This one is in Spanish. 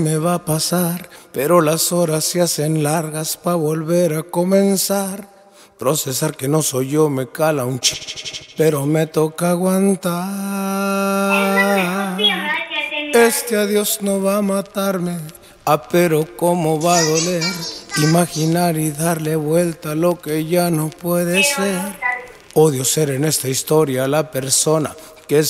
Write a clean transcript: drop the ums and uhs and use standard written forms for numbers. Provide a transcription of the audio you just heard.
Me va a pasar, pero las horas se hacen largas pa' volver a comenzar. Procesar que no soy yo me cala un pero me toca aguantar. Este adiós no va a matarme, pero cómo va a doler. Imaginar y darle vuelta a lo que ya no puede ser. Odio ser en esta historia la persona